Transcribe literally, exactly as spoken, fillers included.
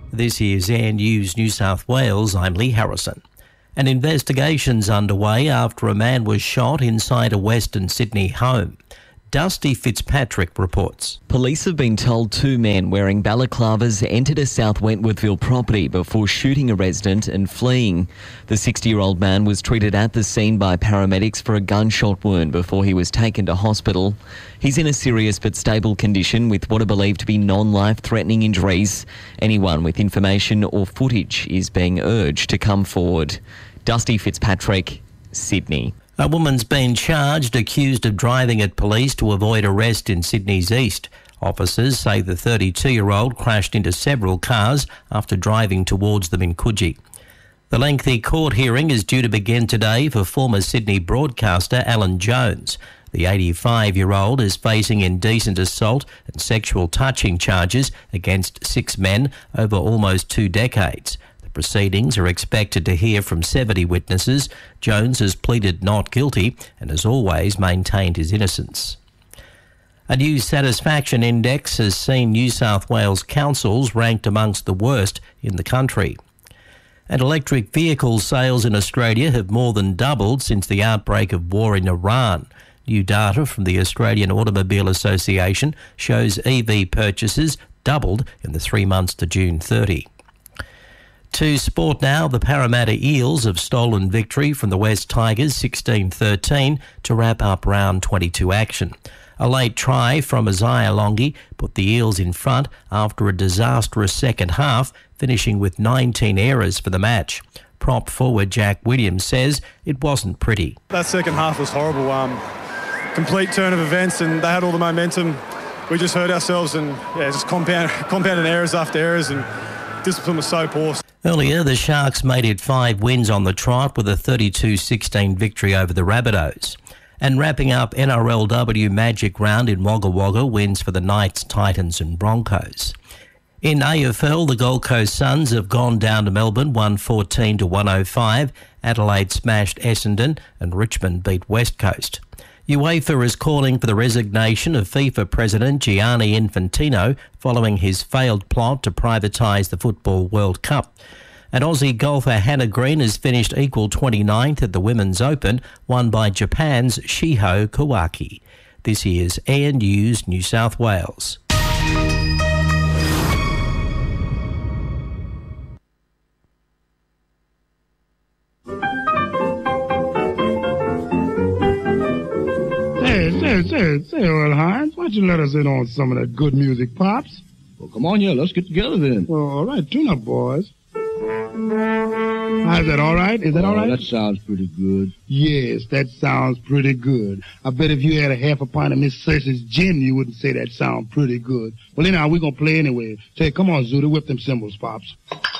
This is Air News New South Wales. I'm Lee Harrison. An investigation's underway after a man was shot inside a Western Sydney home. Dusty Fitzpatrick reports. Police have been told two men wearing balaclavas entered a South Wentworthville property before shooting a resident and fleeing. The sixty-year-old man was treated at the scene by paramedics for a gunshot wound before he was taken to hospital. He's in a serious but stable condition with what are believed to be non-life-threatening injuries. Anyone with information or footage is being urged to come forward. Dusty Fitzpatrick, Sydney. A woman's been charged, accused of driving at police to avoid arrest in Sydney's east. Officers say the thirty-two-year-old crashed into several cars after driving towards them in Coogee. The lengthy court hearing is due to begin today for former Sydney broadcaster Alan Jones. The eighty-five-year-old is facing indecent assault and sexual touching charges against six men over almost two decades. Proceedings are expected to hear from seventy witnesses. Jones has pleaded not guilty and has always maintained his innocence. A new satisfaction index has seen New South Wales councils ranked amongst the worst in the country. And electric vehicle sales in Australia have more than doubled since the outbreak of war in Iran. New data from the Australian Automobile Association shows E V purchases doubled in the three months to June thirtieth. To sport now, the Parramatta Eels have stolen victory from the West Tigers sixteen thirteen to wrap up round twenty-two action. A late try from Isaiah Longi put the Eels in front after a disastrous second half, finishing with nineteen errors for the match. Prop forward Jack Williams says it wasn't pretty. That second half was horrible. Um, complete turn of events, and they had all the momentum. We just hurt ourselves and yeah, just compound, compounded errors after errors, and discipline was so poor. Earlier, the Sharks made it five wins on the trot with a thirty-two sixteen victory over the Rabbitohs. And wrapping up N R L W Magic Round in Wagga Wagga, wins for the Knights, Titans and Broncos. In A F L, the Gold Coast Suns have gone down to Melbourne one fourteen to one oh five. Adelaide smashed Essendon and Richmond beat West Coast. UEFA is calling for the resignation of FIFA President Gianni Infantino following his failed plot to privatise the Football World Cup. And Aussie golfer Hannah Green has finished equal twenty-ninth at the Women's Open, won by Japan's Shiho Kawaki. This is Air News New South Wales. Say, say, say, Earl Hines, why don't you let us in on some of that good music, Pops? Well, come on, yeah, let's get together then. Well, all right, tune up, boys. Is that all right? Is that oh, all right? That sounds pretty good. Yes, that sounds pretty good. I bet if you had a half a pint of Miss Cersei's gin, you wouldn't say that sound pretty good. Well, anyhow, we're going to play anyway. Say, come on, Zuda, whip them cymbals, Pops.